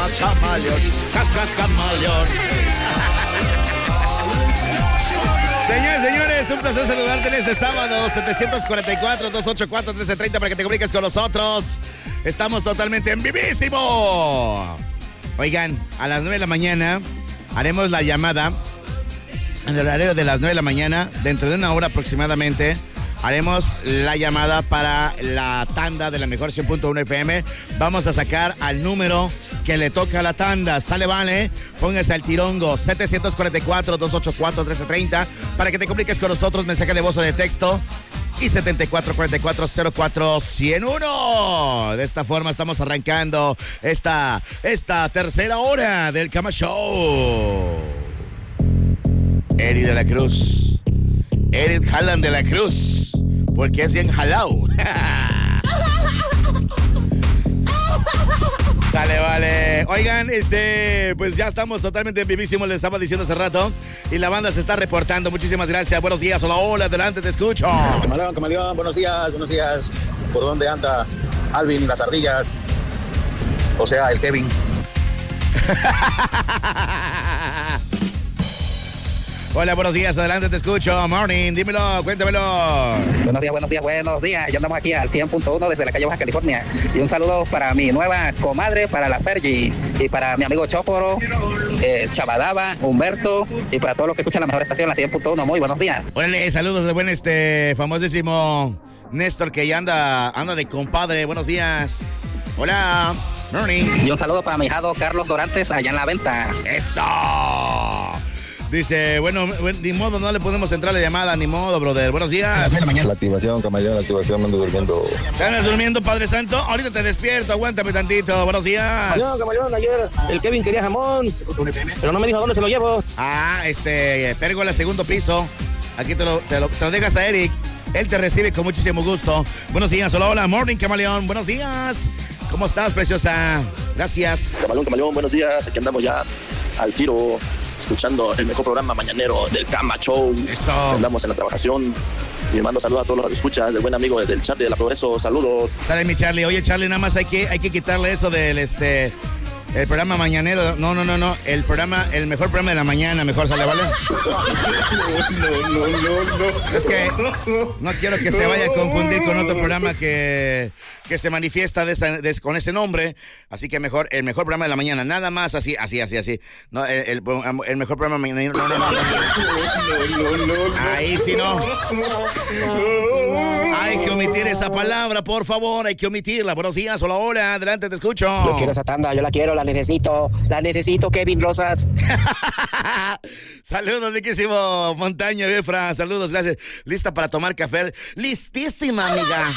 camaleón, camaleón. Señores, señores, un placer saludarte en este sábado, 744-284-1330 para que te comuniques con nosotros. Estamos totalmente en vivísimo. Oigan, a las 9 de la mañana haremos la llamada, en el horario de las 9 de la mañana, dentro de una hora aproximadamente, haremos la llamada para la tanda de la mejor 100.1 FM. Vamos a sacar al número que le toca a la tanda. Sale, vale. Póngase al tirongo 744-284-1330 para que te comuniques con nosotros. Mensaje de voz o de texto. Y 7444-04-101. De esta forma estamos arrancando esta tercera hora del Cama Show. Eri de la Cruz. Eric Haaland de la Cruz. Porque es bien jalao. Sale, vale. Oigan, pues ya estamos totalmente vivísimos, les estaba diciendo hace rato. Y la banda se está reportando. Muchísimas gracias. Buenos días. Hola, hola. Adelante, te escucho. Camaleón. Buenos días. ¿Por dónde anda Alvin, las ardillas? O sea, el Kevin. Hola, buenos días, adelante, te escucho. Morning, dímelo, cuéntamelo. Buenos días. Ya andamos aquí al 100.1 desde la calle Baja California. Y un saludo para mi nueva comadre, para la Fergie, y para mi amigo Chóforo, Chabadaba, Humberto, y para todos los que escuchan la mejor estación, la 100.1. Muy buenos días. Órale, saludos de buen famosísimo Néstor, que ya anda de compadre. Buenos días. Hola, morning. Y un saludo para mi hijado Carlos Dorantes, allá en La Venta. ¡Eso! Dice, bueno, ni modo, no le podemos entrar la llamada, ni modo, brother. Buenos días. La activación, Camaleón, la activación, me ando durmiendo. ¿Estás durmiendo, Padre Santo? Ahorita te despierto, aguántame tantito. Buenos días. Camaleón, ayer el Kevin quería jamón, pero no me dijo dónde se lo llevo. Pérgola, segundo piso. Aquí se lo dejas a Eric. Él te recibe con muchísimo gusto. Buenos días, hola, morning, Camaleón. Buenos días. ¿Cómo estás, preciosa? Gracias. Camaleón, buenos días. Aquí andamos ya al tiro, escuchando el mejor programa mañanero del Cama Show. Eso. Andamos en la trabajación. Y mando saludos a todos los que escuchan, del buen amigo del Charlie de la Progreso. Saludos. Sale mi Charlie. Oye, Charlie, nada más hay que quitarle eso del el programa mañanero. No. El mejor programa de la mañana, mejor sale, ¿vale? No. Es que no quiero que se vaya a confundir con otro programa que se manifiesta con ese nombre. Así que mejor, el mejor programa de la mañana. Nada más así. No, el mejor programa mañanero. No. Ahí sí no. Hay que omitir esa palabra, por favor. Hay que omitirla. Buenos días, hola. Adelante, te escucho. Yo quiero esa tanda, yo la quiero, la necesito, Kevin Rosas. Saludos, riquísimo Montaña, Befra. Saludos, gracias. ¿Lista para tomar café? Listísima, amiga.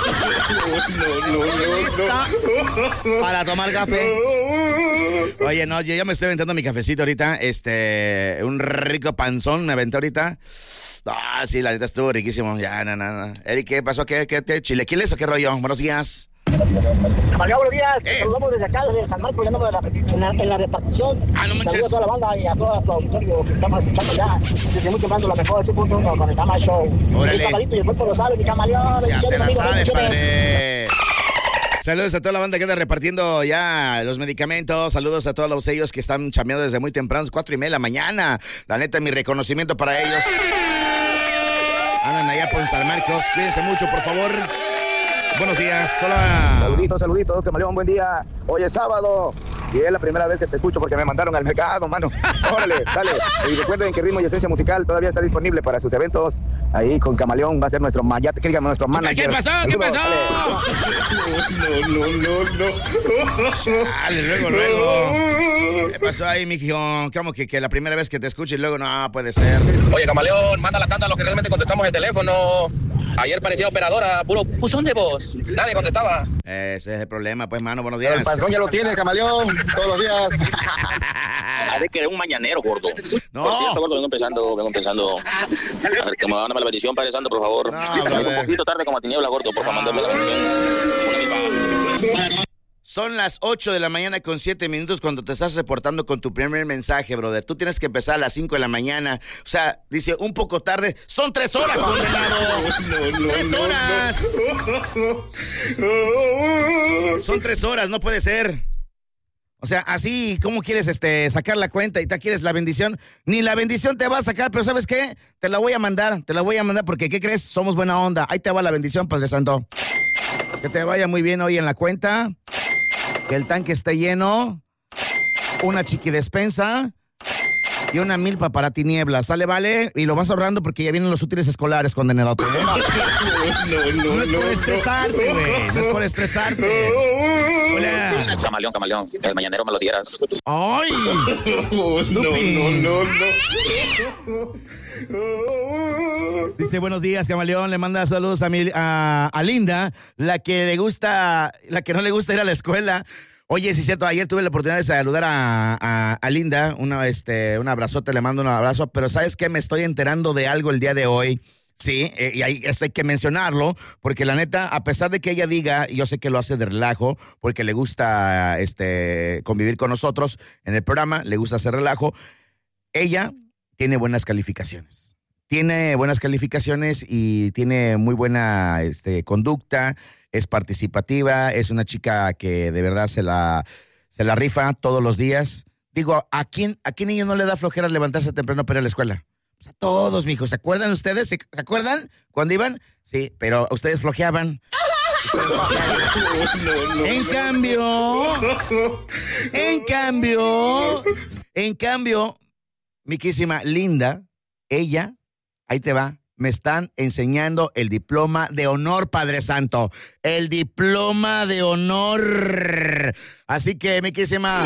¿Lista para tomar café? Oye, no, yo ya me estoy aventando mi cafecito ahorita. Un rico panzón me aventé ahorita. Sí, la neta estuvo riquísimo. Ya, no. Eric, ¿qué pasó? ¿Qué chilequiles o qué rollo? Buenos días. Camaleón, buenos días. Te saludamos desde acá, desde San Marcos, ya andamos en la repartición. No manches. Saludos a toda la banda y a todo tu auditorio que estamos escuchando ya. Desde muy temprano, la mejor 100.1 con el Cama Show. Órale. El sabadito y el cuerpo lo sabe, mi Camaleón. Ya te la Bendiciones, sabes, bendiciones. padre. Saludos a toda la banda que anda repartiendo ya los medicamentos. Saludos a todos ellos que están chambeando desde muy temprano, 4:30 de la mañana. La neta, mi reconocimiento para ellos. Andan allá por San Marcos. Cuídense mucho, por favor. Buenos días, hola. Saluditos, Camaleón, buen día. Hoy es sábado y es la primera vez que te escucho porque me mandaron al mercado, mano. Órale, dale. Y recuerden que Ritmo y Esencia Musical todavía está disponible para sus eventos. Ahí con Camaleón va a ser nuestro mayate, que digamos nuestro manager. ¿Qué pasó? Saludos, No. Dale, luego. ¿Qué pasó ahí, mijo? ¿Cómo que la primera vez que te escucho y luego no puede ser? Oye, Camaleón, manda la tanda a los que realmente contestamos el teléfono. Ayer parecía operadora, puro buzón de voz. Nadie contestaba. Ese es el problema, pues, mano. Buenos días. El panzón ya lo tienes, Camaleón, todos los días. Ha de querer un mañanero, gordo. No. Por cierto, gordo, vengo empezando. A ver, que me van a dar la bendición, Padre Santo, por favor. No, es un poquito tarde como a tiniebla, gordo, por favor, mándame la bendición. Son las 8 de la mañana con 7 minutos cuando te estás reportando con tu primer mensaje, brother. Tú tienes que empezar a las 5 de la mañana. O sea, dice, un poco tarde. ¡Son 3 horas, condenado! ¡3 horas! Son 3 horas, no puede ser. O sea, así, ¿cómo quieres sacar la cuenta y te quieres la bendición? Ni la bendición te va a sacar, pero ¿sabes qué? Te la voy a mandar porque, ¿qué crees? Somos buena onda. Ahí te va la bendición, Padre Santo. Que te vaya muy bien hoy en la cuenta, que el tanque esté lleno, una chiquidespensa y una milpa para tinieblas. ¿Sale, vale? Y lo vas ahorrando porque ya vienen los útiles escolares, condenadote, ¿eh? No es por estresarte, güey. No es por estresarte. Hola. Camaleón, el mañanero me lo dieras. ¡Ay! No. Dice, buenos días, Camaleón. Le manda saludos a Linda, la que no le gusta ir a la escuela. Oye, sí es cierto, ayer tuve la oportunidad de saludar a Linda, un abrazote, le mando un abrazo, pero ¿sabes qué? Me estoy enterando de algo el día de hoy. Sí, y ahí esto hay que mencionarlo, porque la neta, a pesar de que ella diga, y yo sé que lo hace de relajo, porque le gusta convivir con nosotros en el programa, le gusta hacer relajo, ella tiene buenas calificaciones. Tiene buenas calificaciones y tiene muy buena conducta, es participativa, es una chica que de verdad se la rifa todos los días. Digo, ¿a quién niño no le da flojera levantarse temprano para ir a la escuela? Pues a todos, mijos. ¿Se acuerdan ustedes? ¿Se acuerdan cuando iban? Sí, pero ustedes flojeaban. En cambio, mi querísima Linda, ella, ahí te va, me están enseñando el diploma de honor, Padre Santo. El diploma de honor. Así que, mi querísima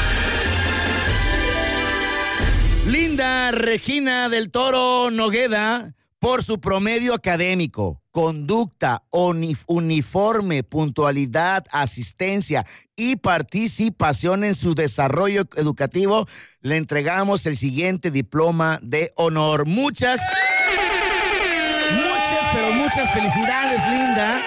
Linda Regina del Toro Nogueda, por su promedio académico, conducta, uniforme, puntualidad, asistencia y participación en su desarrollo educativo, le entregamos el siguiente diploma de honor. Muchas felicidades, Linda.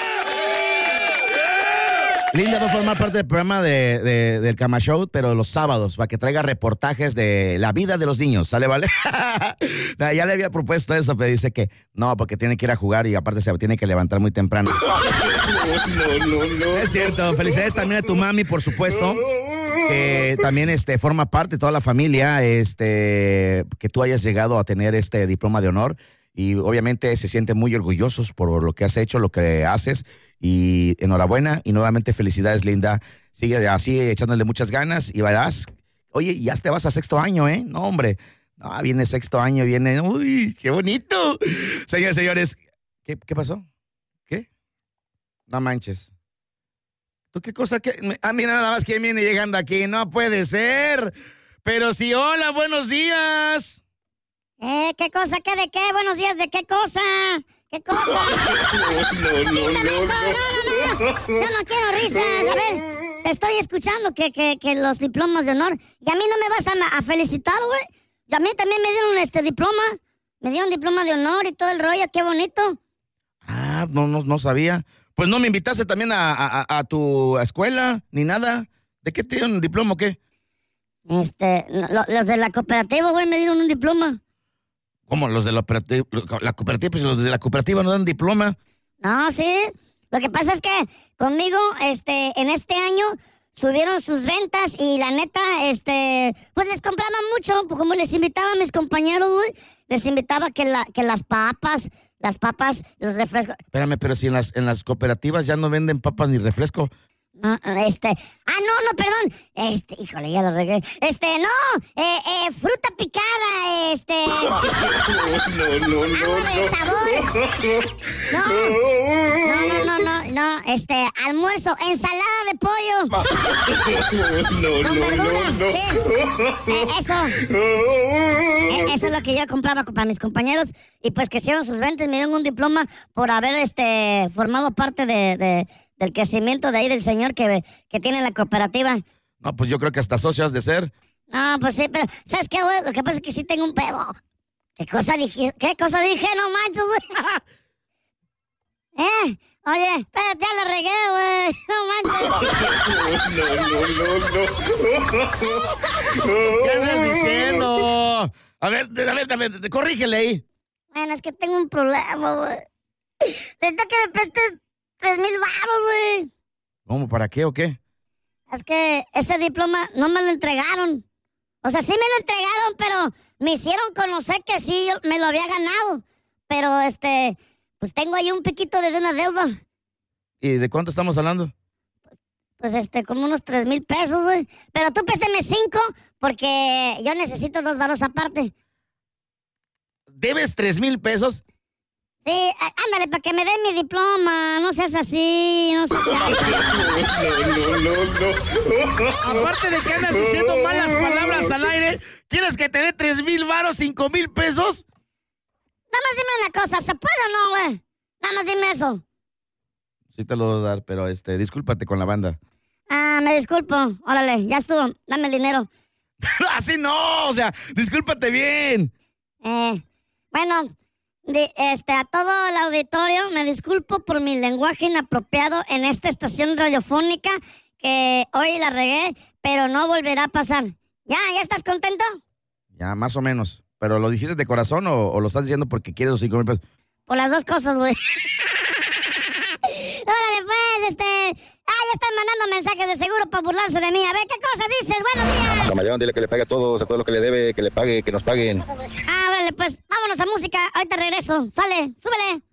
Linda va a formar parte del programa del Cama Show, pero los sábados, para que traiga reportajes de la vida de los niños, ¿sale, vale? Ya le había propuesto eso, pero dice que no, porque tiene que ir a jugar y aparte se tiene que levantar muy temprano. No. Es cierto, felicidades también a tu mami, por supuesto, que también forma parte de toda la familia, que tú hayas llegado a tener este diploma de honor. Y obviamente se sienten muy orgullosos por lo que has hecho, lo que haces. Y enhorabuena y nuevamente felicidades, Linda. Sigue así echándole muchas ganas y verás. Oye, ya te vas a sexto año, ¿eh? No, hombre. No, viene sexto año, viene. ¡Uy, qué bonito! Señores, señores, ¿qué pasó? ¿Qué? No manches. ¿Tú qué cosa? Mira nada más quién viene llegando aquí. No puede ser. Pero sí, hola, buenos días. ¿Qué cosa? ¿Qué de qué? Buenos días, ¿de qué cosa? ¿Qué cosa? No. Yo no quiero risas. A ver, te estoy escuchando que los diplomas de honor. Y a mí no me vas a felicitar, güey. Y a mí también me dieron diploma. Me dieron diploma de honor y todo el rollo. Qué bonito. Ah, no sabía. Pues no me invitaste también a tu escuela, ni nada. ¿De qué te dieron un diploma o qué? Los de la cooperativa, güey, me dieron un diploma. ¿Cómo? Los de la cooperativa, pues los de la cooperativa no dan diploma. No, sí. Lo que pasa es que conmigo, en este año subieron sus ventas y la neta, pues les compraban mucho, pues como les invitaba a mis compañeros, güey, les invitaba que las papas, los refrescos. Espérame, pero si en las cooperativas ya no venden papas ni refresco. No, perdón. Híjole, ya lo regué. Fruta picada, No. de sabor. No, almuerzo, ensalada de pollo. No. Sí. Eso es lo que yo compraba para mis compañeros. Y pues que hicieron sus ventas, me dieron un diploma por haber formado parte del crecimiento de ahí del señor que tiene la cooperativa. No, pues yo creo que hasta socio has de ser. No, pues sí, pero ¿sabes qué, güey? Lo que pasa es que sí tengo un pedo. ¿Qué cosa dije? No manches, güey. Oye, espérate, ya la regué, güey. No manches. ¿Qué estás diciendo? A ver, corrígele ahí. Bueno, es que tengo un problema, güey. Necesito que me prestes 3,000 baros, güey. ¿Cómo? ¿Para qué o qué? Es que ese diploma no me lo entregaron. O sea, sí me lo entregaron, pero me hicieron conocer que sí me lo había ganado. Pero, pues tengo ahí un piquito de una deuda. ¿Y de cuánto estamos hablando? Pues, como unos 3,000 pesos, güey. Pero tú préstame 5, porque yo necesito 2 varos aparte. ¿Debes 3,000 pesos? Sí, ándale, para que me den mi diploma. No seas así, no seas No. Aparte de que andas diciendo malas palabras al aire, ¿quieres que te dé 3,000 varos, 5,000 pesos? Nada más dime una cosa, ¿se puede o no, güey? Nada más dime eso. Sí te lo voy a dar, pero discúlpate con la banda. Ah, me disculpo. Órale, ya estuvo. Dame el dinero. Así no, o sea, discúlpate bien. Bueno, a todo el auditorio, me disculpo por mi lenguaje inapropiado en esta estación radiofónica, que hoy la regué, pero no volverá a pasar. ¿Ya estás contento? Ya, más o menos. ¿Pero lo dijiste de corazón o lo estás diciendo porque quieres los 5,000 pesos? Por las dos cosas, güey. Órale, pues, ya están mandando mensajes de seguro para burlarse de mí. A ver, ¿qué cosa dices? Buenos días. Camaleón, dile que le pague a todos lo que le debe, que le pague, que nos paguen. Órale, pues, vámonos a música. Ahorita regreso. Sale, súbele.